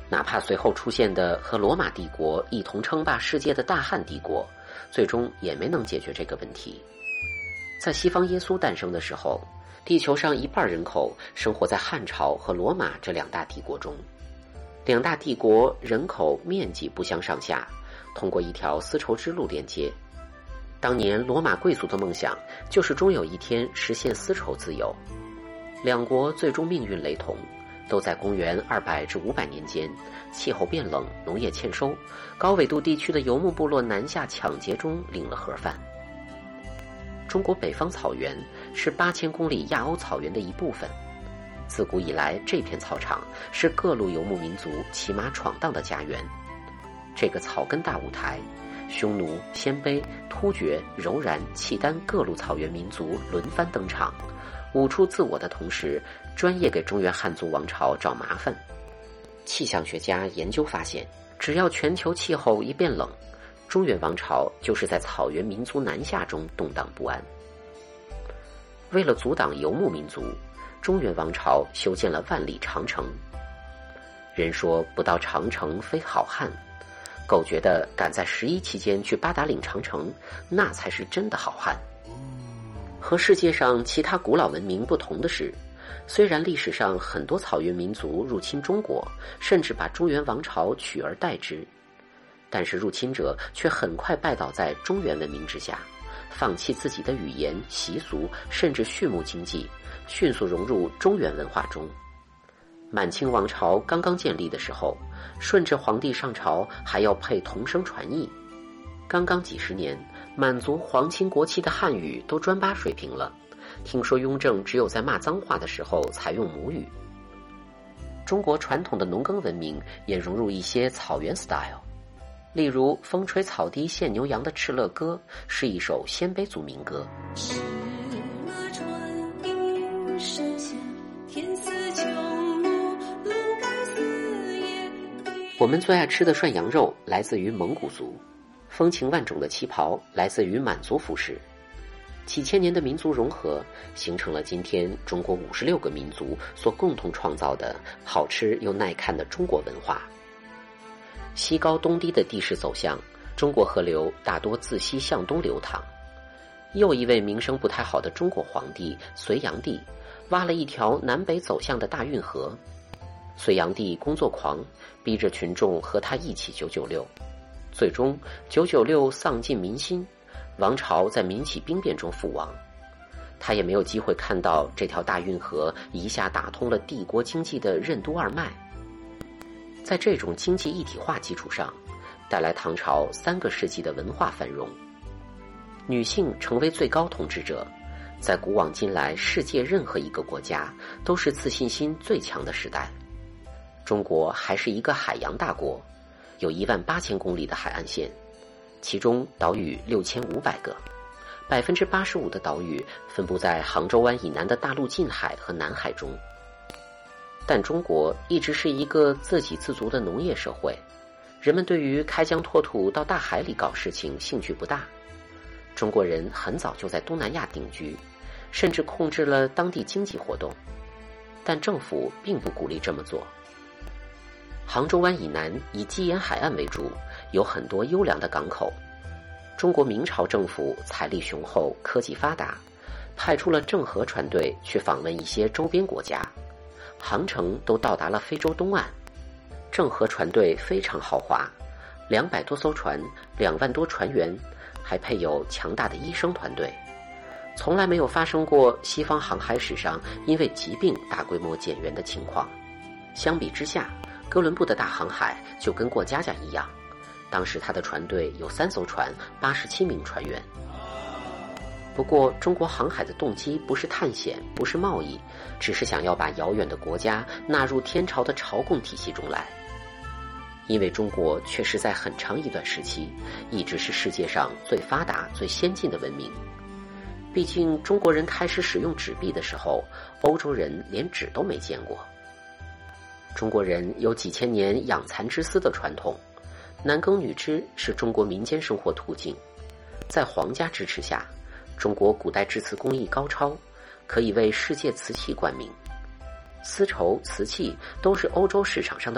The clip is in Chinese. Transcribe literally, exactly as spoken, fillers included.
哪怕随后出现的和罗马帝国一同称霸世界的大汉帝国，最终也没能解决这个问题。在西方耶稣诞生的时候，地球上一半人口生活在汉朝和罗马这两大帝国中，两大帝国人口面积不相上下，通过一条丝绸之路连接。当年罗马贵族的梦想就是终有一天实现丝绸自由，两国最终命运雷同，都在公元二百至五百年间，气候变冷，农业欠收，高纬度地区的游牧部落南下抢劫中领了盒饭。中国北方草原是八千公里亚欧草原的一部分，自古以来这片草场是各路游牧民族骑马闯荡的家园。这个草根大舞台，匈奴、鲜卑、突厥、柔然、契丹各路草原民族轮番登场，舞出自我的同时，专业给中原汉族王朝找麻烦。气象学家研究发现，只要全球气候一变冷，中原王朝就是在草原民族南下中动荡不安。为了阻挡游牧民族，中原王朝修建了万里长城。人说不到长城非好汉，狗觉得赶在十一期间去八达岭长城，那才是真的好汉。和世界上其他古老文明不同的是，虽然历史上很多草原民族入侵中国，甚至把中原王朝取而代之，但是入侵者却很快拜倒在中原文明之下，放弃自己的语言、习俗，甚至畜牧经济，迅速融入中原文化中。满清王朝刚刚建立的时候，顺治皇帝上朝还要配同声传译。刚刚几十年，满族皇亲国戚的汉语都专八水平了，听说雍正只有在骂脏话的时候才用母语。中国传统的农耕文明也融入一些草原 style， 例如风吹草低见牛羊的敕勒歌是一首鲜卑族民歌。 敕勒传音声响，天似穹庐，笼盖四野。 我们最爱吃的涮羊肉来自于蒙古族，风情万种的旗袍来自于满族服饰。几千年的民族融合，形成了今天中国五十六个民族所共同创造的好吃又耐看的中国文化。西高东低的地势走向，中国河流大多自西向东流淌。又一位名声不太好的中国皇帝隋炀帝，挖了一条南北走向的大运河。隋炀帝工作狂，逼着群众和他一起九九六，最终九九六丧尽民心，王朝在民起兵变中覆亡。他也没有机会看到这条大运河一下打通了帝国经济的任督二脉。在这种经济一体化基础上，带来唐朝三个世纪的文化繁荣。女性成为最高统治者，在古往今来世界任何一个国家都是自信心最强的时代。中国还是一个海洋大国，有一万八千公里的海岸线，其中岛屿六千五百个，百分之八十五的岛屿分布在杭州湾以南的大陆近海和南海中。但中国一直是一个自给自足的农业社会，人们对于开疆拓土到大海里搞事情兴趣不大。中国人很早就在东南亚定居，甚至控制了当地经济活动，但政府并不鼓励这么做。杭州湾以南以基沿海岸为主，有很多优良的港口。中国明朝政府财力雄厚，科技发达，派出了郑和船队去访问一些周边国家，航程都到达了非洲东岸。郑和船队非常豪华，两百多艘船，两万多船员，还配有强大的医生团队。从来没有发生过西方航海史上因为疾病大规模减员的情况。相比之下，哥伦布的大航海就跟过家家一样，当时他的船队有三艘船，八十七名船员。不过中国航海的动机不是探险，不是贸易，只是想要把遥远的国家纳入天朝的朝贡体系中来。因为中国确实在很长一段时期一直是世界上最发达最先进的文明。毕竟中国人开始使用纸币的时候，欧洲人连纸都没见过。中国人有几千年养蚕织丝的传统，男耕女织是中国民间生活途径。在皇家支持下，中国古代制瓷工艺高超，可以为世界瓷器冠名。丝绸、瓷器都是欧洲市场上的